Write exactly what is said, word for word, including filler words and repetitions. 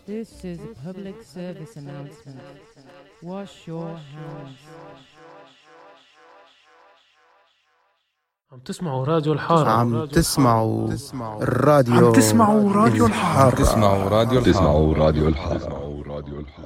This is a public service announcement. Wash your hands. عم تسمعوا راديو الحارة. عم تسمعوا الراديو عم تسمعوا راديو الحارة. تسمعوا راديو الحارة.